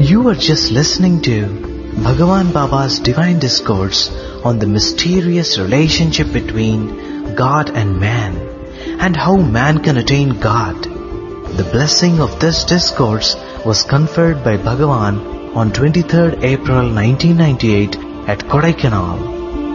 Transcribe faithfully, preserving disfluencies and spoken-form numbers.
You are just listening to Bhagavan Baba's Divine Discourse on the mysterious relationship between God and man and how man can attain God. The blessing of this discourse was conferred by Bhagavan on twenty-third April nineteen ninety-eight at Kodaikanal.